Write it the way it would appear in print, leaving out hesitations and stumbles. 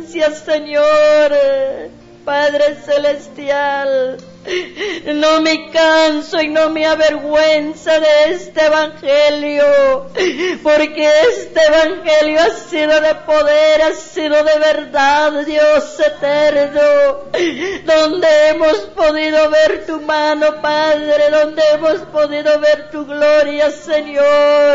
presencia, Señor. Padre celestial, no me canso y no me avergüenza de este evangelio, porque este evangelio ha sido de poder, ha sido de verdad, Dios eterno, donde hemos podido ver tu mano, Padre, donde hemos podido ver tu gloria, Señor.